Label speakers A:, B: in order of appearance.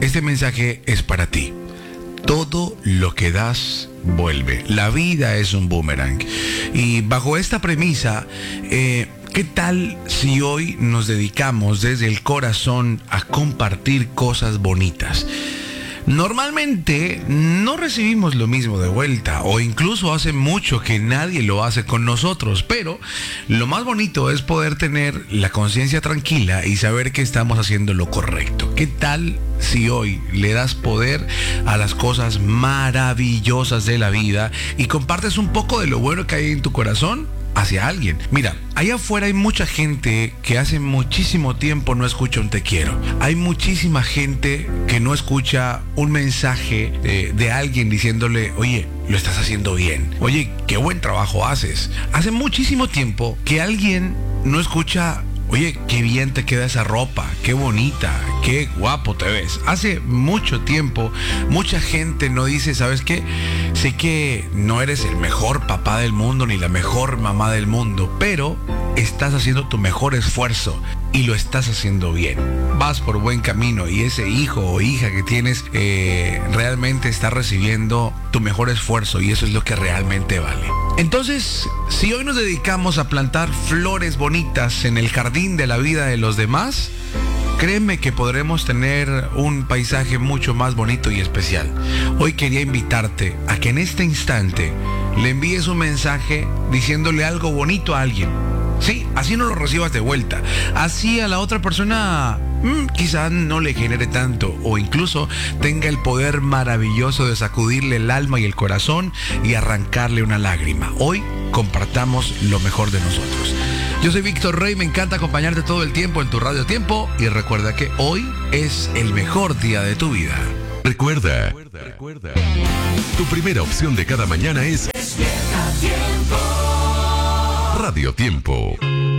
A: este mensaje es para ti. Todo lo que das vuelve. La vida es un boomerang. Y bajo esta premisa, ¿qué tal si hoy nos dedicamos desde el corazón a compartir cosas bonitas? Normalmente no recibimos lo mismo de vuelta, o incluso hace mucho que nadie lo hace con nosotros, pero lo más bonito es poder tener la conciencia tranquila y saber que estamos haciendo lo correcto. ¿Qué tal si hoy le das poder a las cosas maravillosas de la vida y compartes un poco de lo bueno que hay en tu corazón hacia alguien? Mira, allá afuera hay mucha gente que hace muchísimo tiempo no escucha un te quiero. Hay muchísima gente que no escucha un mensaje de alguien diciéndole, oye, lo estás haciendo bien. Oye, qué buen trabajo haces. Hace muchísimo tiempo que alguien no escucha, oye, qué bien te queda esa ropa, qué bonita, qué guapo te ves. Hace mucho tiempo, mucha gente no dice, ¿sabes qué? Sé que no eres el mejor papá del mundo ni la mejor mamá del mundo, pero estás haciendo tu mejor esfuerzo y lo estás haciendo bien. Vas por buen camino y ese hijo o hija que tienes realmente está recibiendo tu mejor esfuerzo y eso es lo que realmente vale. Entonces, si hoy nos dedicamos a plantar flores bonitas en el jardín de la vida de los demás, créeme que podremos tener un paisaje mucho más bonito y especial. Hoy quería invitarte a que en este instante le envíes un mensaje diciéndole algo bonito a alguien. Sí, así no lo recibas de vuelta. Así a la otra persona quizá no le genere tanto o incluso tenga el poder maravilloso de sacudirle el alma y el corazón y arrancarle una lágrima. Hoy compartamos lo mejor de nosotros. Yo soy Víctor Rey, me encanta acompañarte todo el tiempo en tu Radio Tiempo y recuerda que hoy es el mejor día de tu vida.
B: Recuerda, tu primera opción de cada mañana es Radio Tiempo.